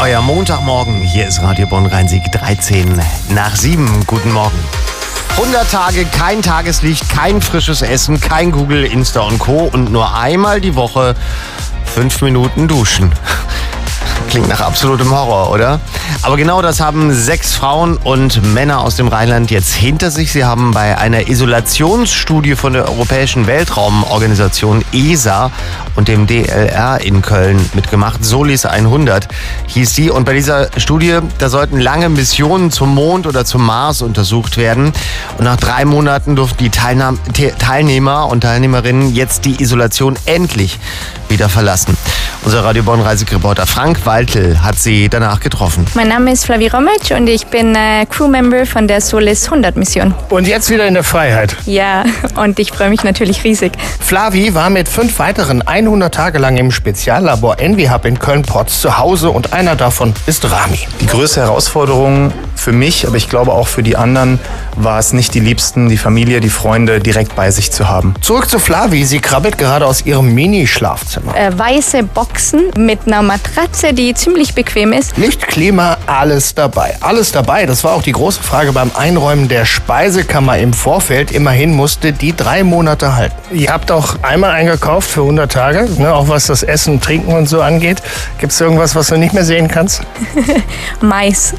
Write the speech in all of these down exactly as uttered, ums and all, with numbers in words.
Euer Montagmorgen. Hier ist Radio Bonn-Rhein-Sieg dreizehn nach sieben. Guten Morgen. hundert Tage, kein Tageslicht, kein frisches Essen, kein Google, Insta und Co. Und nur einmal die Woche fünf Minuten duschen. Klingt nach absolutem Horror, oder? Aber genau das haben sechs Frauen und Männer aus dem Rheinland jetzt hinter sich. Sie haben bei einer Isolationsstudie von der Europäischen Weltraumorganisation E S A und dem D L R in Köln mitgemacht. Solis hundert hieß die. Und bei dieser Studie, da sollten lange Missionen zum Mond oder zum Mars untersucht werden. Und nach drei Monaten durften die Teilnahme, Teilnehmer und Teilnehmerinnen jetzt die Isolation endlich wieder verlassen. Unser Radio Bonn-Reisereporter Frank Waltel hat sie danach getroffen. Mein Name ist Flavi Romic und ich bin äh, Crewmember von der Solis hundert Mission. Und jetzt wieder in der Freiheit. Ja, und ich freue mich natürlich riesig. Flavi war mit fünf weiteren hundert Tage lang im Speziallabor EnviHub in Köln-Porz zu Hause und einer davon ist Rami. Die größte Herausforderung für mich, aber ich glaube auch für die anderen, war es nicht, die Liebsten, die Familie, die Freunde direkt bei sich zu haben. Zurück zu Flavi. Sie krabbelt gerade aus ihrem Mini-Schlafzimmer. Äh, weiße Boxen mit einer Matratze, die ziemlich bequem ist. Licht, Klima, alles dabei. Alles dabei, das war auch die große Frage beim Einräumen der Speisekammer im Vorfeld. Immerhin musste die drei Monate halten. Ihr habt auch einmal eingekauft für hundert Tage, ne, auch was das Essen, Trinken und so angeht. Gibt es irgendwas, was du nicht mehr sehen kannst? Mais.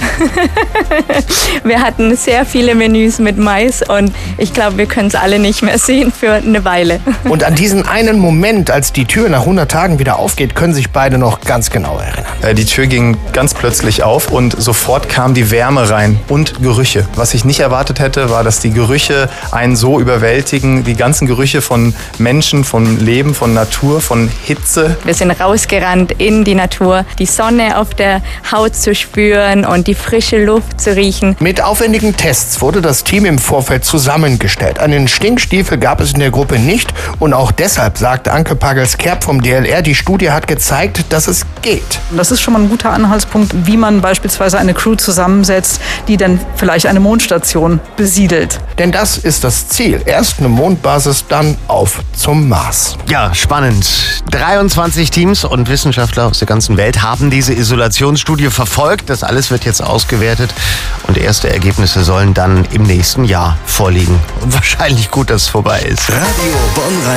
Wir hatten sehr viele Menüs mit Mais und ich glaube, wir können es alle nicht mehr sehen für eine Weile. Und an diesen einen Moment, als die Tür nach hundert Tagen wieder aufgeht, können sich beide noch ganz genau erinnern. Die Tür ging ganz plötzlich auf und sofort kam die Wärme rein und Gerüche. Was ich nicht erwartet hätte, war, dass die Gerüche einen so überwältigen. Die ganzen Gerüche von Menschen, von Leben, von Natur, von Hitze. Wir sind rausgerannt in die Natur, die Sonne auf der Haut zu spüren und die frische Luft zu riechen. Mit aufwendigen Tests wurde das Team im Vorfeld zusammengestellt. Einen Stinkstiefel gab es in der Gruppe nicht und auch deshalb sagt Anke Pagels-Kerb vom D L R, die Studie hat gezeigt, dass es geht. Das ist schon mal ein guter Anhaltspunkt, wie man beispielsweise eine Crew zusammensetzt, die dann vielleicht eine Mondstation besiedelt. Denn das ist das Ziel. Erst eine Mondbasis, dann auf zum Mars. Ja, spannend. dreiundzwanzig Teams und Wissenschaftler aus der ganzen Welt haben diese Isolationsstudie verfolgt. Das alles wird jetzt ausgewertet und erste Ergebnisse sollen dann im nächsten Jahr vorliegen. Und wahrscheinlich gut, dass es vorbei ist. Radio Bonn